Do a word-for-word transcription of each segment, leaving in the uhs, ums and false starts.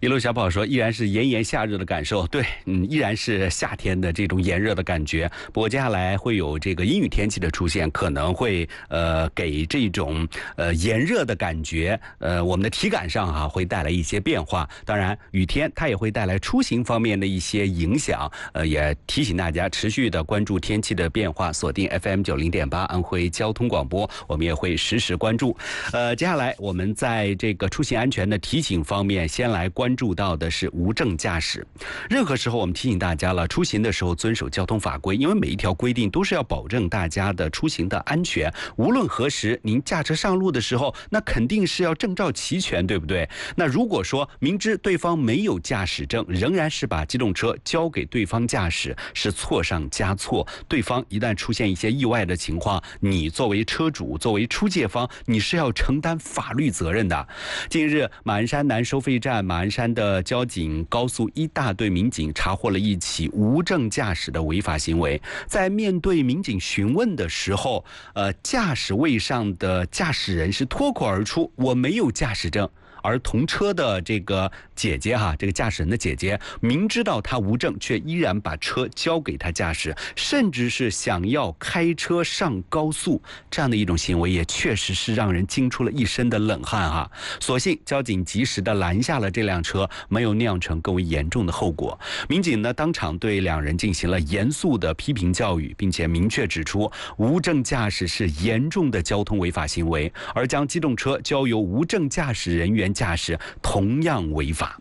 一路小跑说，依然是炎炎夏日的感受，对，嗯，依然是夏天的这种炎热的感觉。不过接下来会有这个阴雨天气的出现，可能会呃给这种呃炎热的感觉，呃我们的体感上啊会带来一些变化。当然，雨天它也会带来出行方面的一些影响，呃也提醒大家持续的关注天气的变化，锁定 F M 九零点八安徽交通广播，我们也会实时关注。呃，接下来我们在这个出行安全的提醒方面，先来关注到的是无证驾驶。任何时候我们提醒大家了，出行的时候遵守交通法规，因为每一条规定都是要保证大家的出行的安全。无论何时您驾车上路的时候，那肯定是要证照齐全，对不对？那如果说明知对方没有驾驶证，仍然是把机动车交给对方驾驶，是错上加错。对方一旦出现一些意外的情况，你作为车主，作为出借方，你是要承担法律责任的。近日，马鞍山南收费站马鞍山的交警高速一大队民警查获了一起无证驾驶的违法行为。在面对民警询问的时候，呃，驾驶位上的驾驶人是脱口而出：“我没有驾驶证。”而同车的这个姐姐哈，这个驾驶人的姐姐，明知道他无证，却依然把车交给他驾驶，甚至是想要开车上高速，这样的一种行为，也确实是让人惊出了一身的冷汗哈。所幸交警及时的拦下了这辆车，没有酿成更为严重的后果。民警呢，当场对两人进行了严肃的批评教育，并且明确指出，无证驾驶是严重的交通违法行为，而将机动车交由无证驾驶人员驾驶同样违法。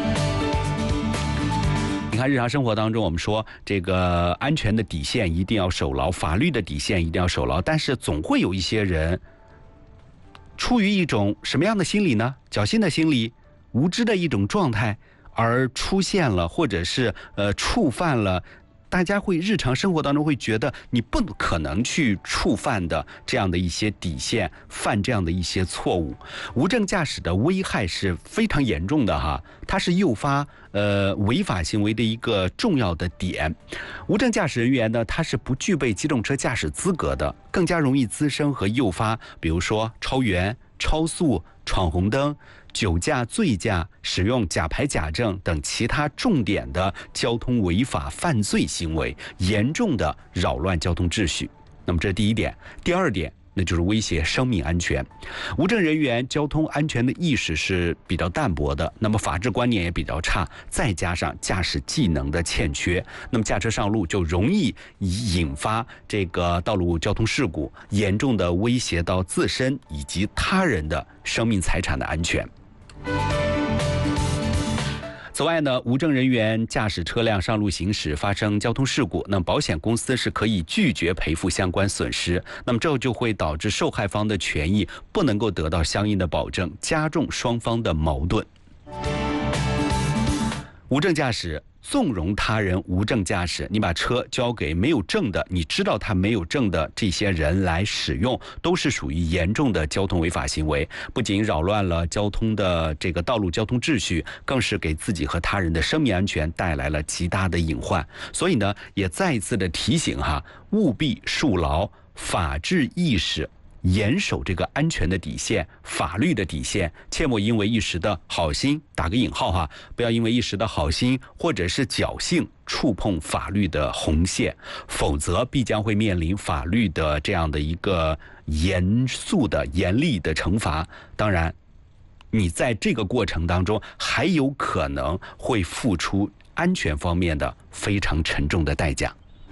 你看，日常生活当中，我们说这个安全的底线一定要守牢，法律的底线一定要守牢，但是总会有一些人出于一种什么样的心理呢？侥幸的心理，无知的一种状态，而出现了，或者是呃触犯了大家会日常生活当中会觉得你不可能去触犯的这样的一些底线，犯这样的一些错误。无证驾驶的危害是非常严重的哈，它是诱发呃违法行为的一个重要的点。无证驾驶人员呢，他是不具备机动车驾驶资格的，更加容易滋生和诱发，比如说超员、超速、闯红灯、酒驾、醉驾、使用假牌假证等其他重点的交通违法犯罪行为，严重的扰乱交通秩序。那么这是第一点。第二点，那就是威胁生命安全。无证人员交通安全的意识是比较淡薄的，那么法治观念也比较差，再加上驾驶技能的欠缺，那么驾车上路就容易引发这个道路交通事故，严重的威胁到自身以及他人的生命财产的安全。此外呢，无证人员驾驶车辆上路行驶发生交通事故，那么保险公司是可以拒绝赔付相关损失，那么这就会导致受害方的权益不能够得到相应的保证，加重双方的矛盾。无证驾驶，纵容他人无证驾驶，你把车交给没有证的，你知道他没有证的这些人来使用，都是属于严重的交通违法行为，不仅扰乱了交通的这个道路交通秩序，更是给自己和他人的生命安全带来了极大的隐患。所以呢，也再一次的提醒哈，务必树牢法治意识，严守这个安全的底线，法律的底线，切莫因为一时的好心，打个引号哈，不要因为一时的好心或者是侥幸触碰法律的红线，否则必将会面临法律的这样的一个严肃的、严厉的惩罚。当然，你在这个过程当中还有可能会付出安全方面的非常沉重的代价。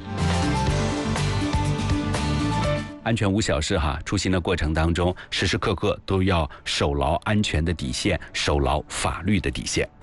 安全无小事哈，出行的过程当中，时时刻刻都要守牢安全的底线，守牢法律的底线。